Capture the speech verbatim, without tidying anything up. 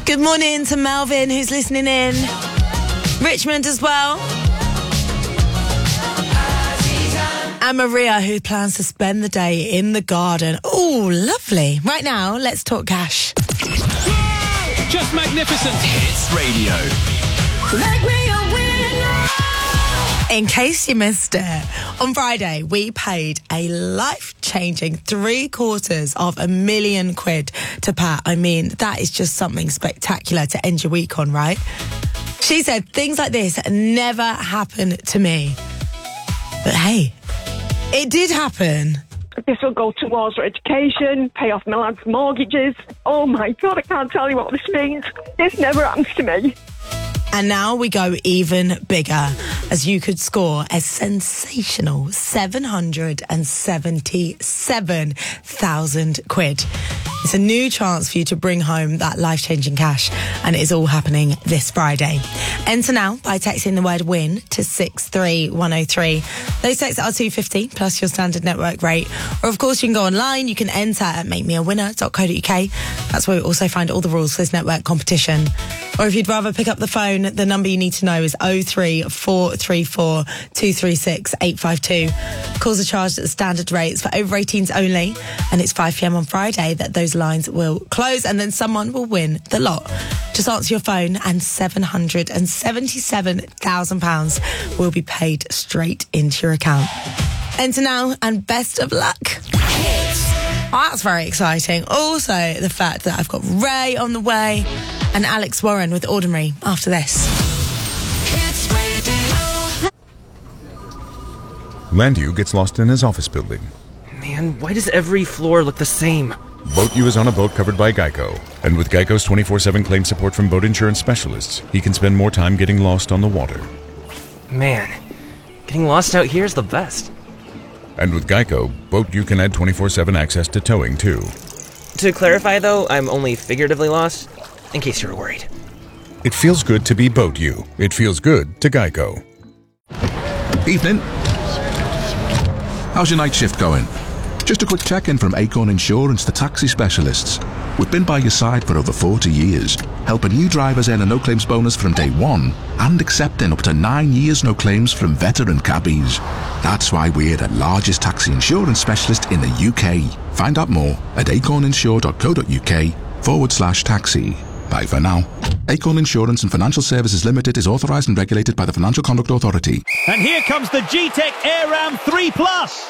Good morning to Melvin, who's listening in. Richmond as well. And Maria, who plans to spend the day in the garden. Oh, lovely. Right now, let's talk cash. Just magnificent. Hits Radio. Make me a winner. In case you missed it, on Friday, we paid a life-changing three quarters of a million quid to Pat. I mean, that is just something spectacular to end your week on, right? She said things like this never happen to me. But hey, it did happen. This will go towards her education, pay off my lad's mortgages. Oh my God, I can't tell you what this means. This never happens to me. And now we go even bigger, as you could score a sensational seven hundred seventy-seven thousand quid. It's a new chance for you to bring home that life-changing cash, and it is all happening this Friday. Enter now by texting the word WIN to six three one oh three. Those texts are two pounds fifty plus your standard network rate. Or, of course, you can go online. You can enter at make me a winner dot co dot uk. That's where you also find all the rules for this network competition. Or if you'd rather pick up the phone, the number you need to know is oh three four three four two three six eight five two. Calls are charged at the standard rates for over eighteens only, and it's five p.m. on Friday that those lines will close, and then someone will win the lot. Just answer your phone and seven hundred seventy-seven thousand pounds will be paid straight into your account. Enter now and best of luck. Oh, that's very exciting. Also, the fact that I've got Ray on the way and Alex Warren with Ordinary after this. Landu gets lost in his office building. Man, why does every floor look the same? Boat U is on a boat covered by Geico. And with Geico's twenty-four seven claim support from boat insurance specialists, he can spend more time getting lost on the water. Man, getting lost out here is the best. And with Geico, Boat U can add twenty-four seven access to towing, too. To clarify, though, I'm only figuratively lost, in case you were worried. It feels good to be Boat U. It feels good to Geico. Evening. How's your night shift going? Just a quick check-in from Acorn Insurance, the taxi specialists. We've been by your side for over forty years, helping new drivers earn a no-claims bonus from day one and accepting up to nine years no claims from veteran cabbies. That's why we're the largest taxi insurance specialist in the U K. Find out more at acorninsure dot co dot uk forward slash taxi. Bye for now. Acorn Insurance and Financial Services Limited is authorised and regulated by the Financial Conduct Authority. And here comes the G-Tech Air Ram three plus.